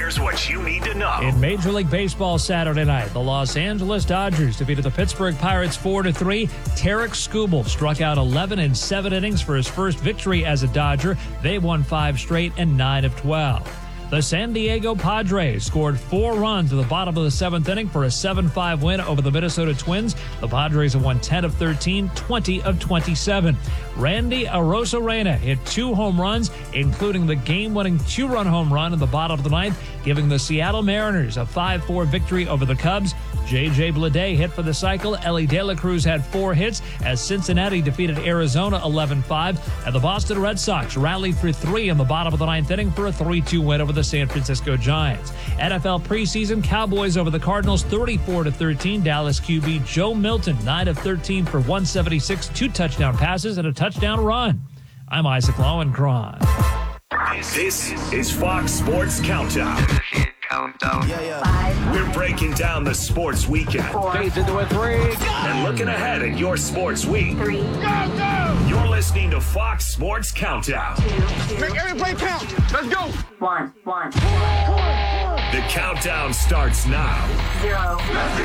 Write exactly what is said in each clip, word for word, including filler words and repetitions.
here's what you need to know. In Major League Baseball Saturday night, the Los Angeles Dodgers defeated the Pittsburgh Pirates four to three. Tarik Skubal struck out eleven in seven innings for his first victory as a Dodger. They won five straight and nine of twelve. The San Diego Padres scored four runs at the bottom of the seventh inning for a seven five win over the Minnesota Twins. The Padres have won ten of thirteen, twenty of twenty-seven. Randy Arozarena hit two home runs, including the game-winning two-run home run in the bottom of the ninth, giving the Seattle Mariners a five four victory over the Cubs. J J Bleday hit for the cycle. Ellie De La Cruz had four hits as Cincinnati defeated Arizona eleven five. And the Boston Red Sox rallied for three in the bottom of the ninth inning for a three two win over the San Francisco Giants. N F L preseason, Cowboys over the Cardinals thirty-four to thirteen. Dallas Q B Joe Milton nine of thirteen for one seventy-six, two touchdown passes and a touchdown run. I'm Isaac Lowenkron. This is Fox Sports Countdown. Countdown. Yeah, yeah. Five. We're breaking down the sports weekend Four. Fades into a three. and looking ahead at your sports week. Three. You're listening to Fox Sports Countdown. Two. Make every play count. Let's go. One. One. The countdown starts now. Zero.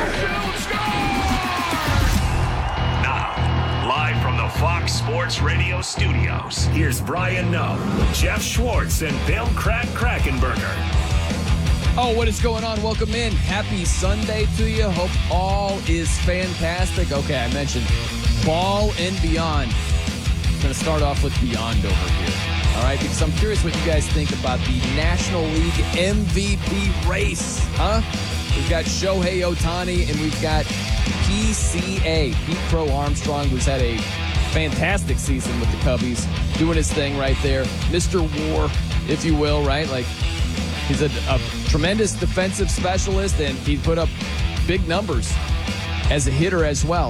Now, live from the Fox Sports Radio studios, here's Brian Noe, Jeff Schwartz, and Bill Crack Krackenberger. Oh, what is going on? Welcome in. Happy Sunday to you. Hope all is fantastic. Okay, I mentioned ball and beyond. I'm going to start off with beyond over here. All right, because I'm curious what you guys think about the National League M V P race. Huh? We've got Shohei Ohtani and we've got P C A, Pete Crow Armstrong, who's had a fantastic season with the Cubbies, doing his thing right there. Mister War, if you will, right? Like, he's a, a tremendous defensive specialist, and he put up big numbers as a hitter as well.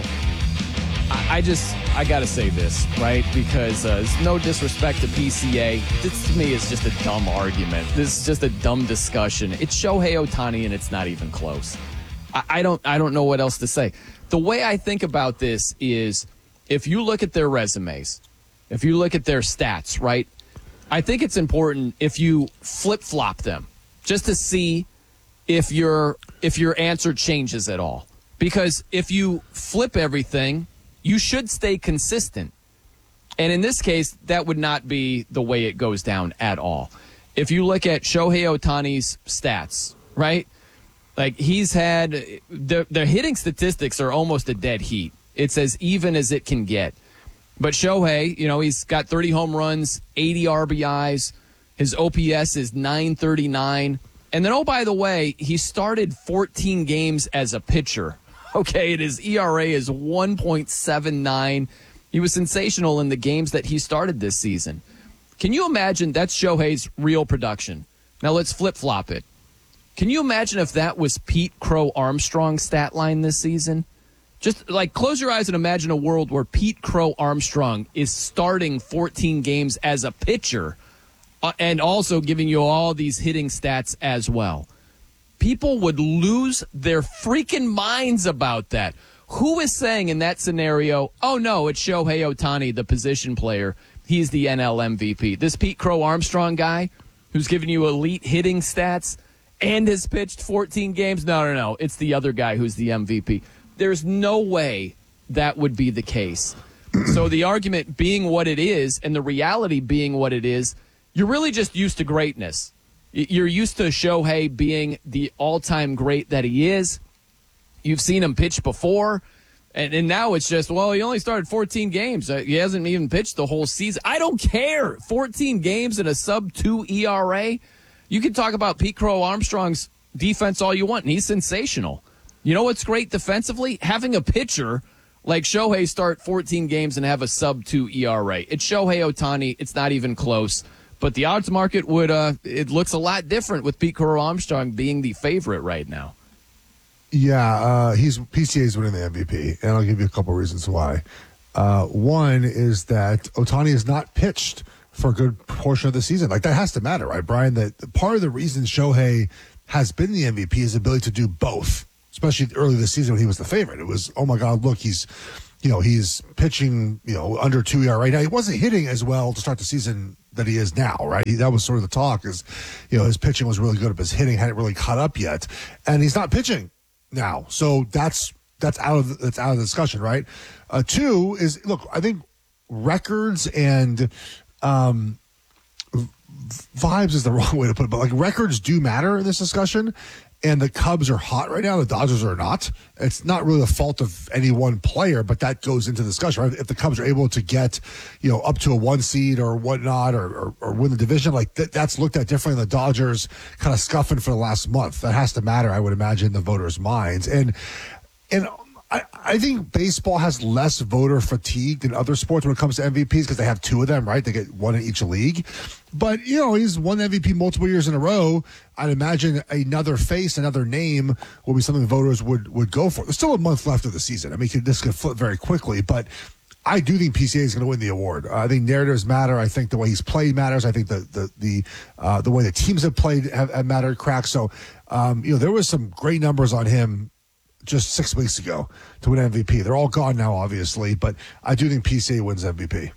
I, I just, I got to say this, right? Because uh, it's no disrespect to P C A. This, to me, is just a dumb argument. This is just a dumb discussion. It's Shohei Ohtani, and it's not even close. I, I don't, I don't know what else to say. The way I think about this is, if you look at their resumes, if you look at their stats, right? I think it's important if you flip-flop them just to see if your if your answer changes at all. Because if you flip everything, you should stay consistent. And in this case, that would not be the way it goes down at all. If you look at Shohei Ohtani's stats, right? Like, he's had the the hitting statistics are almost a dead heat. It's as even as it can get. But Shohei, you know, he's got thirty home runs, eighty R B Is. His O P S is nine thirty-nine. And then, oh, by the way, he started fourteen games as a pitcher. Okay, and his E R A is one point seven nine. He was sensational in the games that he started this season. Can you imagine that's Shohei's real production? Now let's flip-flop it. Can you imagine if that was Pete Crow Armstrong's stat line this season? Just, like, close your eyes and imagine a world where Pete Crow Armstrong is starting fourteen games as a pitcher uh, and also giving you all these hitting stats as well. People would lose their freaking minds about that. Who is saying in that scenario, oh, no, it's Shohei Ohtani, the position player. He's the N L M V P. This Pete Crow Armstrong guy who's giving you elite hitting stats and has pitched fourteen games? No, no, no. It's the other guy who's the M V P. There's no way that would be the case. So the argument being what it is and the reality being what it is, you're really just used to greatness. You're used to Shohei being the all-time great that he is. You've seen him pitch before, and, and now it's just, well, he only started fourteen games. Uh, he hasn't even pitched the whole season. I don't care. fourteen games and a sub two E R A. You can talk about Pete Crow Armstrong's defense all you want, and he's sensational. You know what's great defensively? Having a pitcher like Shohei start fourteen games and have a sub two E R A. It's Shohei Ohtani. It's not even close. But the odds market would, uh, it looks a lot different with Pete Crow Armstrong being the favorite right now. Yeah, uh, he's P C A's winning the M V P, and I'll give you a couple reasons why. Uh, one is that Ohtani has not pitched for a good portion of the season. Like, that has to matter, right, Brian? That part of the reason Shohei has been the M V P is his ability to do both. Especially early this season when he was the favorite. It was, oh my God, look, he's, you know, he's pitching, you know, under two E R A. Now, he wasn't hitting as well to start the season that he is now, right? He, that was sort of the talk is, you know, his pitching was really good, but his hitting hadn't really caught up yet, and he's not pitching now. So that's that's out of that's out of the discussion, right? Uh, two is look, I think records and um, vibes is the wrong way to put it, but like records do matter in this discussion. And the Cubs are hot right now. The Dodgers are not. It's not really the fault of any one player, but that goes into the discussion, right? If the Cubs are able to get, you know, up to a one seed or whatnot, or, or, or win the division, like th- that's looked at differently than the Dodgers kind of scuffing for the last month. That has to matter, I would imagine, in the voters' minds. And, and, I, I think baseball has less voter fatigue than other sports when it comes to M V Ps because they have two of them, right? They get one in each league. But, you know, he's won M V P multiple years in a row. I'd imagine another face, another name will be something voters would, would go for. There's still a month left of the season. I mean, this could flip very quickly, but I do think P C A is going to win the award. Uh, I think narratives matter. I think the way he's played matters. I think the the the uh, the way the teams have played have, have mattered. Crack. So, um, you know, there was some great numbers on him just six weeks ago to win M V P. They're all gone now, obviously, but I do think P C A wins M V P.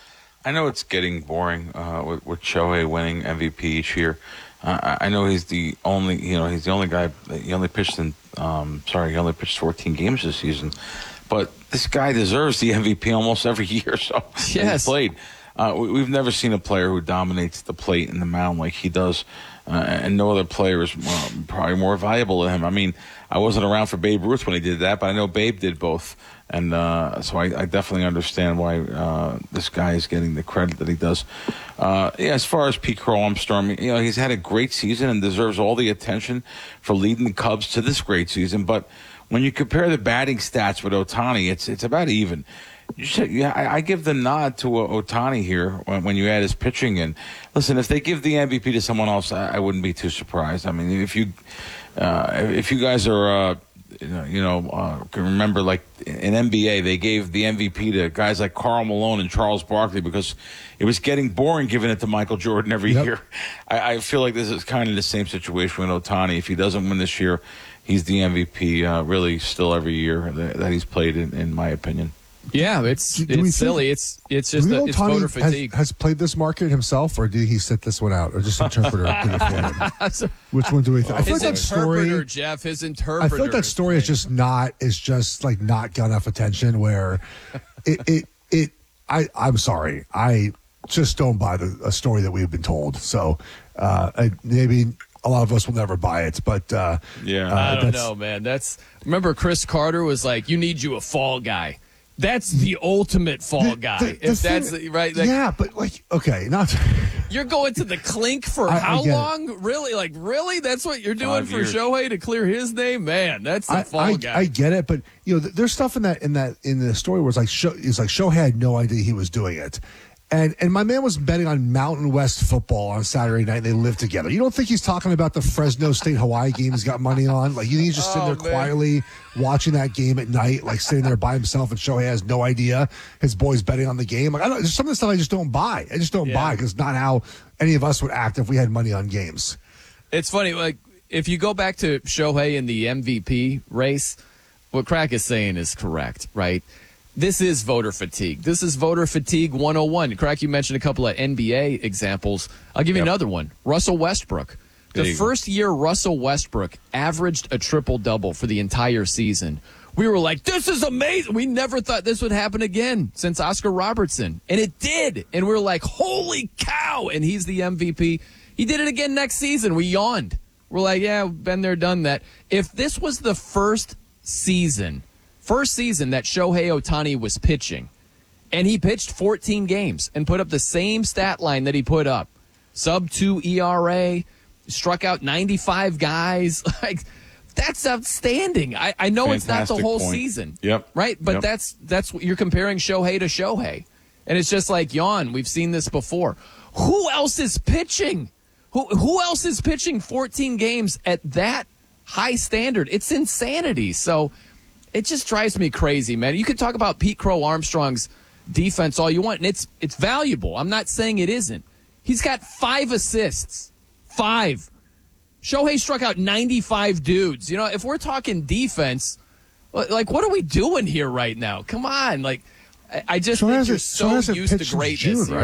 I know it's getting boring uh, with, with Shohei winning M V P each year. Uh, I know he's the only, you know, he's the only guy. He only pitched in, um, sorry, he only pitched fourteen games this season. But this guy deserves the M V P almost every year. So yes. He's played. Uh, we, we've never seen a player who dominates the plate and the mound like he does. Uh, and no other player is uh, probably more valuable than him. I mean, I wasn't around for Babe Ruth when he did that, but I know Babe did both. And uh, so I, I definitely understand why uh, this guy is getting the credit that he does. Uh, yeah, as far as Pete Crow Armstrong, you know, he's had a great season and deserves all the attention for leading the Cubs to this great season. But when you compare the batting stats with Ohtani, it's it's about even. You should, yeah, I, I give the nod to uh, Ohtani here when, when you add his pitching in. Listen, if they give the M V P to someone else, I, I wouldn't be too surprised. I mean, if you uh, if you guys are, uh, you know, you know uh, can remember, like in N B A, they gave the M V P to guys like Karl Malone and Charles Barkley because it was getting boring giving it to Michael Jordan every yep. year. I, I feel like this is kind of the same situation with Ohtani. If he doesn't win this year, he's the M V P uh, really still every year that, that he's played, in, in my opinion. Yeah, it's do, do it's silly. It's it's just a, it's voter fatigue. Has, has played this market himself, or did he sit this one out, or just interpreter did it for him? Which one do we think? I feel his like that story, Jeff. His interpreter. I feel like that story is just not is just like not got enough attention. Where it it it. I I'm sorry. I just don't buy the a story that we've been told. So uh, I, maybe. A lot of us will never buy it, but uh, yeah, uh, I don't know, man. That's remember Chris Carter was like, "You need you a fall guy." That's the ultimate fall guy. The, the if thing, that's the, right, like, yeah, but like, okay, not. You're going to the clink for I, how I long? It. Really, like, really? That's what you're doing Five for years. Shohei to clear his name, man. That's the I, fall I, guy. I get it, but you know, there's stuff in that in that in the story where it's like, Sho, it's like Shohei had no idea he was doing it. And and my man was betting on Mountain West football on Saturday night, and they lived together. You don't think he's talking about the Fresno State Hawaii game he's got money on? Like, you think he's just sitting Oh, there man. quietly watching that game at night, like sitting there by himself, and Shohei has no idea his boy's betting on the game? Like, I don't, there's some of the stuff I just don't buy. I just don't Yeah. buy because it's not how any of us would act if we had money on games. It's funny, like, if you go back to Shohei in the M V P race, what Crack is saying is correct, right? This is voter fatigue. This is voter fatigue one oh one. Crack, you mentioned a couple of N B A examples. I'll give you Yep. another one. Russell Westbrook. There The you go. first year Russell Westbrook averaged a triple-double for the entire season, we were like, this is amazing. We never thought this would happen again since Oscar Robertson. And it did. And we were like, holy cow. And he's the M V P. He did it again next season. We yawned. We're like, yeah, been there, done that. If this was the first season, first season that Shohei Ohtani was pitching, and he pitched fourteen games and put up the same stat line that he put up, sub two E R A, struck out ninety-five guys, like, that's outstanding. I, I know it's not the Fantastic whole point. season. Yep. Right? But Yep. that's that's what you're comparing Shohei to Shohei. And it's just like, yawn, we've seen this before. Who else is pitching? Who who else is pitching fourteen games at that high standard? It's insanity. So it just drives me crazy, man. You could talk about Pete Crow Armstrong's defense all you want, and it's it's valuable. I'm not saying it isn't. He's got five assists. Five. Shohei struck out ninety-five dudes. You know, if we're talking defense, like, what are we doing here right now? Come on. Like, I, I just Shohei think hasn't- you're Shohei so hasn't used pitched to since greatness. June, You're right? just,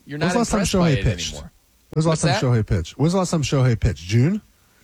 You're not When's the last impressed time by Shohei it pitched? anymore. When's the last What's time Shohei pitched? When's the last time Shohei pitched? June?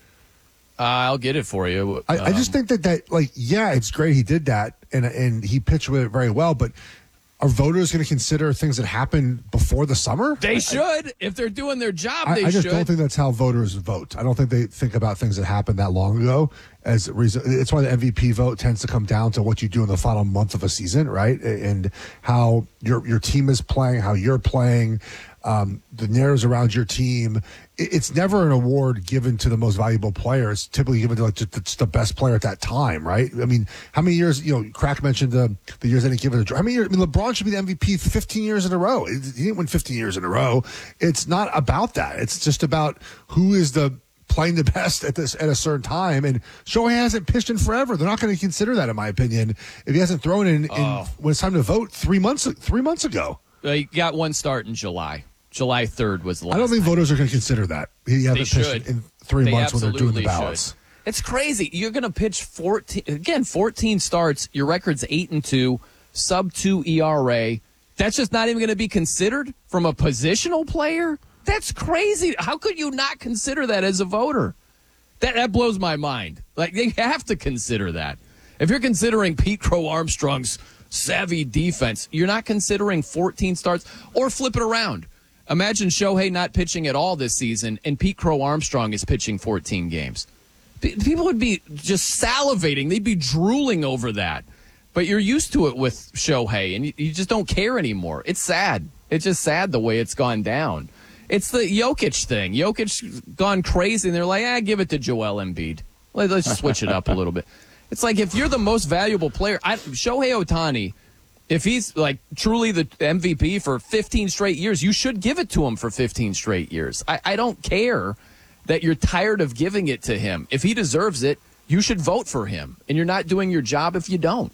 Uh, I'll get it for you. I, Um, I just think that, that, like, yeah, it's great he did that, and and he pitched with it very well, but are voters going to consider things that happened before the summer? They I, should. If they're doing their job, I, they I just should. don't think that's how voters vote. I don't think they think about things that happened that long ago as a reason. It's why the M V P vote tends to come down to what you do in the final month of a season, right? And how your your team is playing, how you're playing, um, the narratives around your team. It's never an award given to the most valuable player. It's typically given to like just the best player at that time, right? I mean, how many years, you know, Crack mentioned the, the years they didn't give it a, how many years, I mean, LeBron should be the M V P fifteen years in a row. He didn't win fifteen years in a row. It's not about that. It's just about who is the playing the best at this, at a certain time. And Shohei hasn't pitched in forever. They're not going to consider that, in my opinion, if he hasn't thrown in, in Oh. when it's time to vote three months, three months ago. Uh, he got one start in July. July third was the last I don't think time. voters are going to consider that. He hasn't pitched should. in three They months when they're doing the absolutely ballots. should. It's crazy. You're going to pitch fourteen again. fourteen starts. Your record's eight and two, sub two E R A. That's just not even going to be considered from a positional player. That's crazy. How could you not consider that as a voter? That that blows my mind. Like, they have to consider that. If you're considering Pete Crow Armstrong's savvy defense, you're not considering fourteen starts. Or flip it around. Imagine Shohei not pitching at all this season, and Pete Crow Armstrong is pitching fourteen games. P- people would be just salivating. They'd be drooling over that. But you're used to it with Shohei, and you, you just don't care anymore. It's sad. It's just sad the way it's gone down. It's the Jokic thing. Jokic's gone crazy, and they're like, ah, give it to Joel Embiid. Let, let's switch it up a little bit. It's like, if you're the most valuable player, I, Shohei Ohtani, if he's like truly the M V P for fifteen straight years, you should give it to him for fifteen straight years. I, I don't care that you're tired of giving it to him. If he deserves it, you should vote for him. And you're not doing your job if you don't.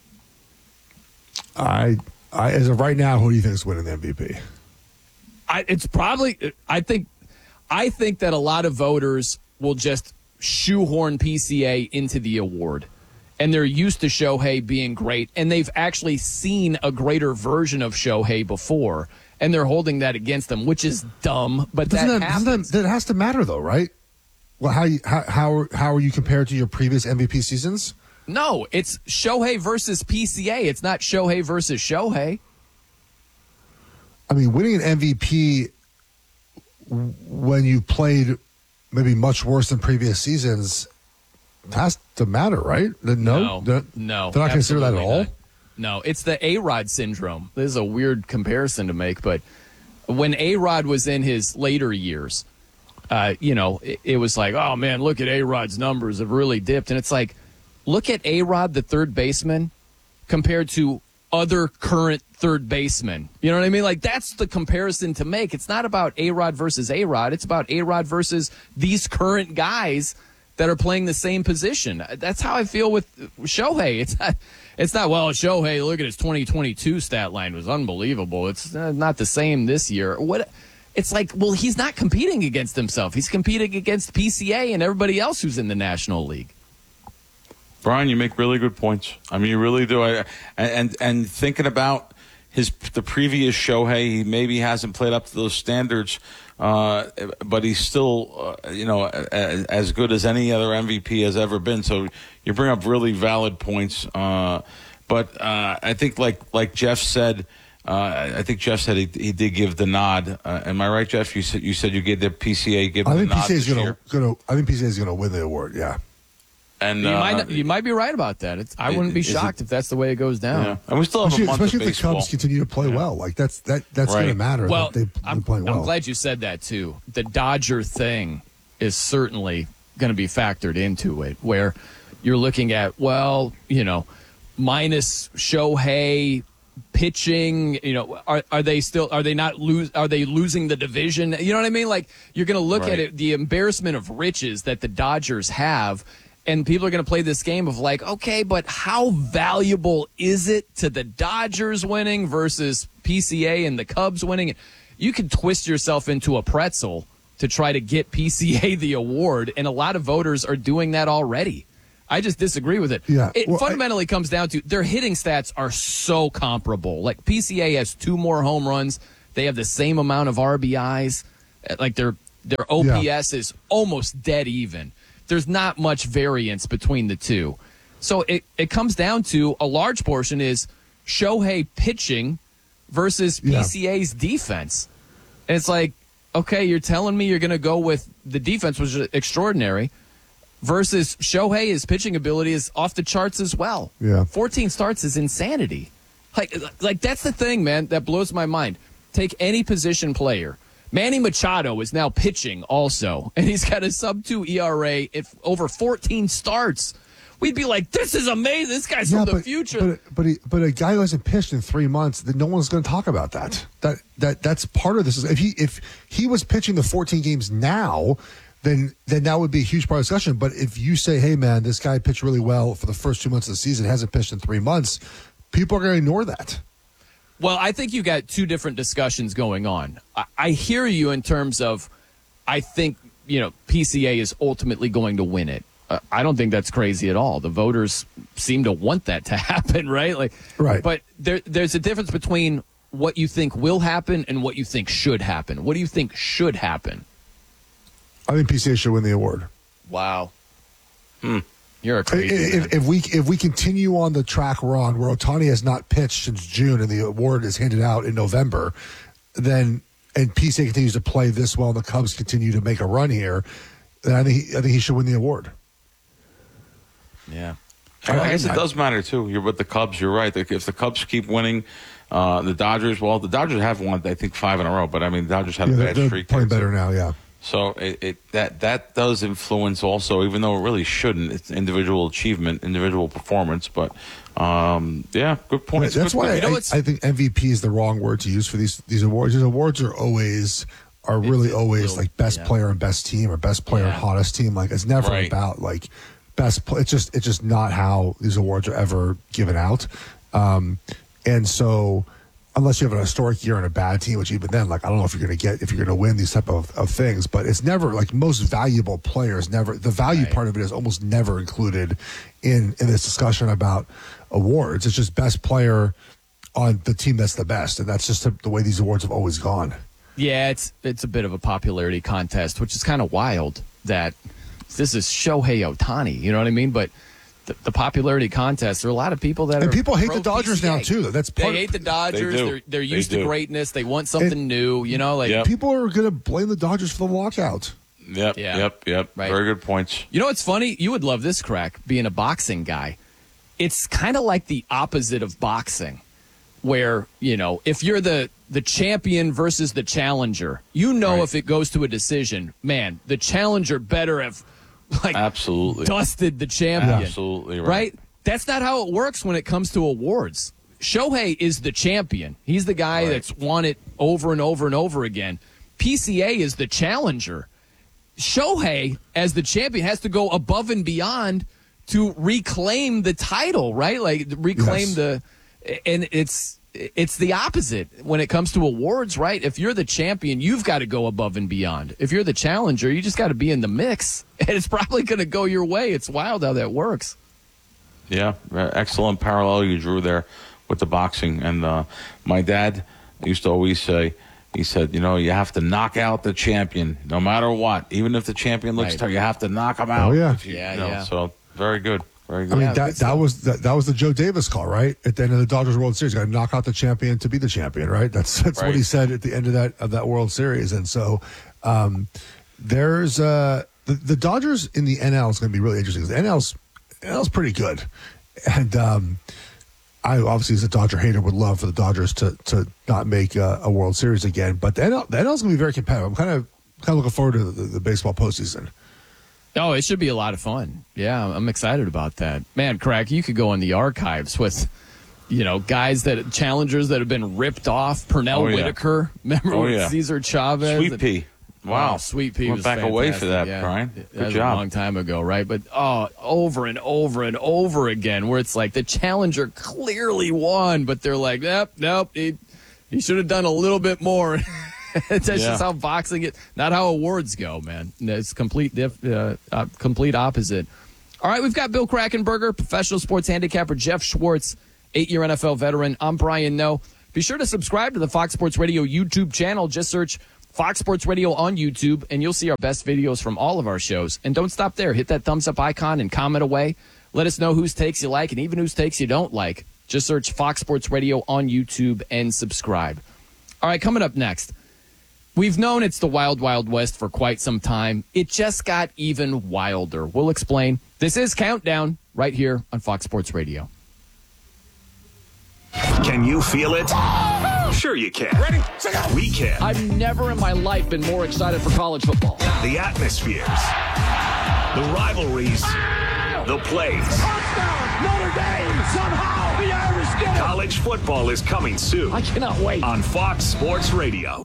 I, I, as of right now, who do you think is winning the M V P? I, it's probably, I think, I think that a lot of voters will just shoehorn P C A into the award. And they're used to Shohei being great, and they've actually seen a greater version of Shohei before, and they're holding that against them, which is dumb, but Doesn't that that, happens. doesn't that, that has to matter, though, right? Well, how you, how how how are you compared to your previous M V P seasons? No, it's Shohei versus P C A. It's not Shohei versus Shohei. I mean, winning an M V P when you played maybe much worse than previous seasons has to matter, right? No, No, they're, no, they're not consider that at absolutely all. not. No, it's the A-Rod syndrome. This is a weird comparison to make, but when A-Rod was in his later years, uh, you know, it, it was like, oh, man, look at A-Rod's numbers have really dipped. And it's like, look at A-Rod, the third baseman, compared to other current third basemen. You know what I mean? Like, that's the comparison to make. It's not about A-Rod versus A-Rod. It's about A-Rod versus these current guys that are playing the same position. That's how I feel with Shohei. It's not, it's not, well, Shohei, look at his twenty twenty-two stat line. It was unbelievable. It's not the same this year. What? It's like, well, he's not competing against himself. He's competing against P C A and everybody else who's in the National League. Brian, you make really good points. I mean, you really do. I, and and thinking about his the previous Shohei, he maybe hasn't played up to those standards, uh, but he's still, uh, you know, as, as good as any other M V P has ever been. So you bring up really valid points. Uh, but uh, I think, like like Jeff said, uh, I think Jeff said he, he did give the nod. Uh, am I right, Jeff? You said you said you gave the P C A give I the think nod P C A is this going year. to going to. I think P C A is going to win the award. Yeah. And You uh, might not, you might be right about that. It's, I Is- wouldn't be is it- shocked if that's the way it goes down. yeah. And we still have Especially, a month especially of if the baseball. Cubs continue to play well. Like that's that that's Right. going to matter. Well, that they've I'm, been playing well. I'm glad you said that too. The Dodger thing is certainly going to be factored into it, where you're looking at, well, you know, minus Shohei pitching, you know, are are they still are they not lose are they losing the division? You know what I mean? Like, you're going to look Right. at it, the embarrassment of riches that the Dodgers have. And people are going to play this game of like, okay, but how valuable is it to the Dodgers winning versus P C A and the Cubs winning? You can twist yourself into a pretzel to try to get P C A the award, and a lot of voters are doing that already. I just disagree with it. Yeah, It well, fundamentally comes down to their hitting stats are so comparable. Like, P C A has two more home runs They have the same amount of R B Is. Like their their O P S yeah. is almost dead even. There's not much variance between the two. So it, it comes down to a large portion is Shohei pitching versus P C A's yeah. defense. And it's like, okay, you're telling me you're going to go with the defense, which is extraordinary, versus Shohei, his pitching ability is off the charts as well. Yeah. fourteen starts is insanity. Like, like that's the thing, man, that blows my mind. Take any position player. Manny Machado is now pitching also, and he's got a sub two E R A at over fourteen starts. We'd be like, this is amazing. This guy's yeah, from the but, future. But but, he, but a guy who hasn't pitched in three months, that no one's going to talk about that. That that that's part of this. If he if he was pitching the fourteen games now, then then that would be a huge part of the discussion. But if you say, hey man, this guy pitched really well for the first two months of the season, hasn't pitched in three months, people are going to ignore that. Well, I think you got two different discussions going on. I, I hear you in terms of, I think, you know, P C A is ultimately going to win it. Uh, I don't think that's crazy at all. The voters seem to want that to happen, right? Like, right. But there, there's a difference between what you think will happen and what you think should happen. What do you think should happen? I think P C A should win the award. Wow. Hmm. You're a crazy if, if we if we continue on the track we're on, where Ohtani has not pitched since June and the award is handed out in November, then and P C A continues to play this well and the Cubs continue to make a run here, then I think he, I think he should win the award. Yeah, I, I guess it does matter too. You're with the Cubs. You're right. If the Cubs keep winning, uh, the Dodgers. Well, the Dodgers have won, I think, five in a row. But I mean, the Dodgers had yeah, a they're, bad they're streak. Playing better now, yeah. So it, it that that does influence also, even though it really shouldn't. It's individual achievement, individual performance. But um, yeah, good point. That's good why point. I, You know, I, I think M V P is the wrong word to use for these these awards. These awards are always are really always little, like best yeah. player and best team or best player Yeah. and hottest team. Like it's never Right. about like best. Play. It's just it's just not how these awards are ever given out. Um, and so. Unless you have an historic year and a bad team, which even then, like, I don't know if you're going to get, if you're going to win these type of, of things, but it's never like most valuable players never, the value Right. part of it is almost never included in, in this discussion about awards. It's just best player on the team that's the best. And that's just the way these awards have always gone. Yeah, it's it's a bit of a popularity contest, which is kind of wild that this is Shohei Ohtani, you know what I mean? But the, the popularity contest, there are a lot of people that and are people hate pro the Dodgers P C A. now too. That's part They hate the Dodgers. They do. They're they're used They to do. greatness. They want something And- new, you know, like Yep. people are going to blame the Dodgers for the lockout. Yep, Yeah. yep, yep. Right. Very good points. You know what's funny? You would love this, Crack, being a boxing guy. It's kind of like the opposite of boxing, where, you know, if you're the, the champion versus the challenger, you know Right. if it goes to a decision, man, the challenger better have, like, Absolutely. dusted the champion. Absolutely right. Right? That's not how it works when it comes to awards. Shohei is the champion. He's the guy Right. that's won it over and over and over again. P C A is the challenger. Shohei, as the champion, has to go above and beyond to reclaim the title, right? Like reclaim Yes. the, and it's it's the opposite when it comes to awards, right? If you're the champion, you've got to go above and beyond. If you're the challenger, you just got to be in the mix, and it's probably going to go your way. It's wild how that works. Yeah, uh, excellent parallel you drew there with the boxing. And uh, my dad used to always say, he said, you know, you have to knock out the champion no matter what. Even if the champion looks Right. tough, you have to knock him out. Oh, yeah. If you- Yeah, you know, yeah. So very good. Very good. I mean, Yeah, that, good that was that, that was the Joe Davis call, right? At the end of the Dodgers World Series, got to knock out the champion to be the champion, right? That's that's Right. what he said at the end of that of that World Series. And so um, there's uh, the the Dodgers in the N L is going to be really interesting because the N L's N L's pretty good, and um, I obviously as a Dodger hater would love for the Dodgers to to not make a, a World Series again. But the N L the N L is going to be very competitive. I'm kind of kind of looking forward to the, the baseball postseason. Oh, it should be a lot of fun. Yeah, I'm excited about that. Man, Crack, you could go in the archives with, you know, guys that challengers that have been ripped off. Pernell Oh, yeah. Whitaker, remember Oh, with yeah. Cesar Chavez? Sweet And- pea. Wow. Oh, Sweet Pea Went was back away for fantastic, that, yeah. Brian. That Good was job. a long time ago, right? But oh, over and over and over again, where it's like the challenger clearly won, but they're like, nope, nope, he, he should have done a little bit more. That's Yeah. just how boxing is, not how awards go, man. It's complete, diff, uh, uh, complete opposite. All right, we've got Bill Krackomberger, professional sports handicapper, Jeff Schwartz, eight-year N F L veteran. I'm Brian Noe. Be sure to subscribe to the Fox Sports Radio YouTube channel. Just search Fox Sports Radio on YouTube, and you'll see our best videos from all of our shows. And don't stop there. Hit that thumbs up icon and comment away. Let us know whose takes you like and even whose takes you don't like. Just search Fox Sports Radio on YouTube and subscribe. All right, coming up next. We've known it's the Wild Wild West for quite some time. It just got even wilder. We'll explain. This is Countdown right here on Fox Sports Radio. Can you feel it? Sure you can. Ready? We can. I've never in my life been more excited for college football. The atmospheres, the rivalries, the plays. Touchdown, Notre Dame, somehow the Irish get it. College football is coming soon. I cannot wait. On Fox Sports Radio.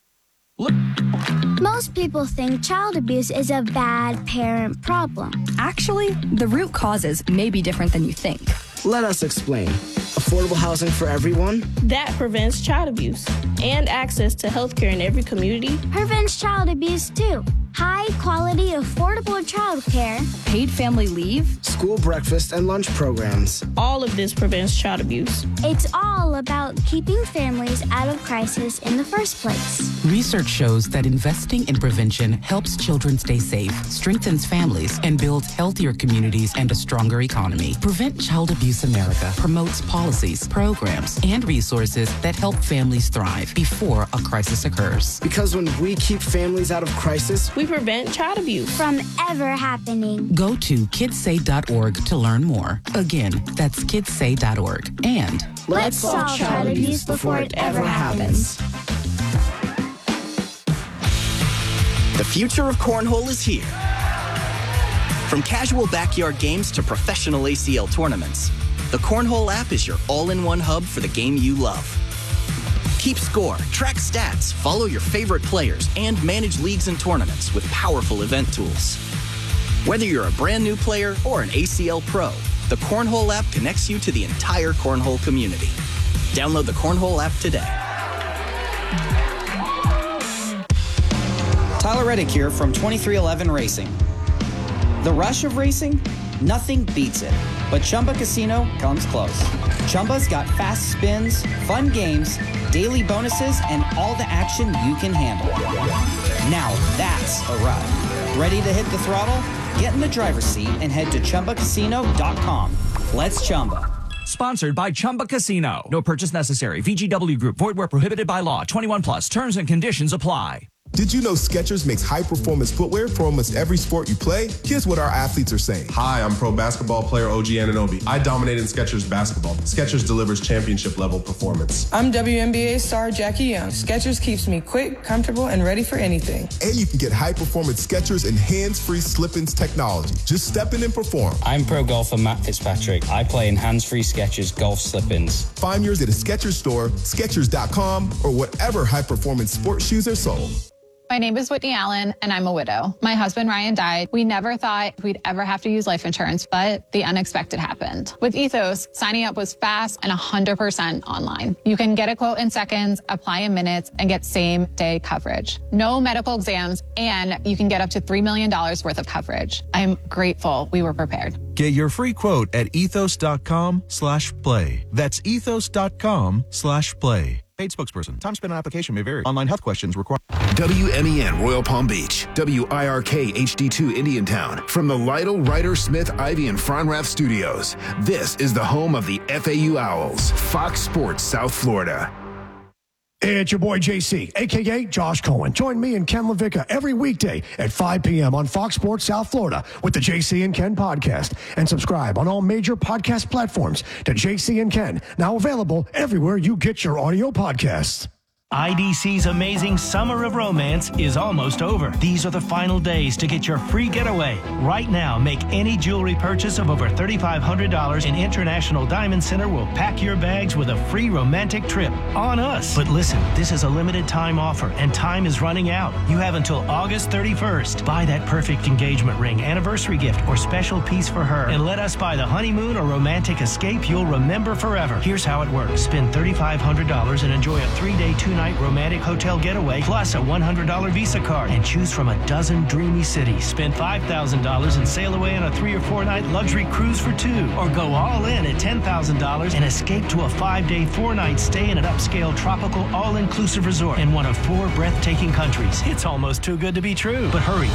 Most people think child abuse is a bad parent problem. Actually, the root causes may be different than you think. Let us explain. Affordable housing for everyone? That prevents child abuse and access to health care in every community. Prevents child abuse, too. High quality, affordable child care. Paid family leave. School breakfast and lunch programs. All of this prevents child abuse. It's all about keeping families out of crisis in the first place. Research shows that investing in prevention helps children stay safe, strengthens families, and builds healthier communities and a stronger economy. Prevent Child Abuse America promotes policies, programs, and resources that help families thrive before a crisis occurs. Because when we keep families out of crisis, we prevent child abuse from ever happening. Go to kids say dot org to learn more. Again, that's kids say dot org. And let's, let's solve child, child abuse before it ever happens. The future of cornhole is here. From casual backyard games to professional A C L tournaments, the Cornhole app is your all-in-one hub for the game you love. Keep score, track stats, follow your favorite players, and manage leagues and tournaments with powerful event tools. Whether you're a brand new player or an A C L pro, the Cornhole app connects you to the entire Cornhole community. Download the Cornhole app today. Tyler Reddick here from twenty-three eleven Racing. The rush of racing? Nothing beats it. But Chumba Casino comes close. Chumba's got fast spins, fun games, daily bonuses, and all the action you can handle. Now that's a ride. Ready to hit the throttle? Get in the driver's seat and head to Chumba Casino dot com. Let's Chumba. Sponsored by Chumba Casino. No purchase necessary. V G W Group. Void where prohibited by law. twenty-one plus. Terms and conditions apply. Did you know Skechers makes high-performance footwear for almost every sport you play? Here's what our athletes are saying. Hi, I'm pro basketball player O G Anunoby. I dominate in Skechers basketball. Skechers delivers championship-level performance. I'm W N B A star Jackie Young. Skechers keeps me quick, comfortable, and ready for anything. And you can get high-performance Skechers and hands-free slip-ins technology. Just step in and perform. I'm pro golfer Matt Fitzpatrick. I play in hands-free Skechers golf slip-ins. Find yours at a Skechers store, Skechers dot com, or whatever high-performance sports shoes are sold. My name is Whitney Allen, and I'm a widow. My husband, Ryan, died. We never thought we'd ever have to use life insurance, but the unexpected happened. With Ethos, signing up was fast and one hundred percent online. You can get a quote in seconds, apply in minutes, and get same-day coverage. No medical exams, and you can get up to three million dollars worth of coverage. I'm grateful we were prepared. Get your free quote at ethos dot com slash play. That's ethos dot com slash play. Paid spokesperson. Time spent on application may vary. Online health questions required. W M E N Royal Palm Beach. W I R K H D two Indiantown. From the Lytle, Ryder, Smith, Ivy, and Fronrath studios. This is the home of the F A U Owls. Fox Sports South Florida. It's your boy J C, a k a. Josh Cohen. Join me and Ken LaVicka every weekday at five p.m. on Fox Sports South Florida with the J C and Ken podcast. And subscribe on all major podcast platforms to J C and Ken, now available everywhere you get your audio podcasts. I D C's amazing Summer of Romance is almost over. These are the final days to get your free getaway. Right now, make any jewelry purchase of over three thousand five hundred dollars and International Diamond Center will pack your bags with a free romantic trip on us. But listen, this is a limited time offer and time is running out. You have until August thirty-first. Buy that perfect engagement ring, anniversary gift, or special piece for her and let us buy the honeymoon or romantic escape you'll remember forever. Here's how it works. Spend three thousand five hundred dollars and enjoy a three-day, two-night four-night romantic hotel getaway plus a one hundred dollars Visa card. And choose from a dozen dreamy cities. Spend five thousand dollars and sail away on a three or four-night luxury cruise for two. Or go all in at ten thousand dollars and escape to a five-day, four-night stay in an upscale tropical all-inclusive resort in one of four breathtaking countries. It's almost too good to be true. But hurry,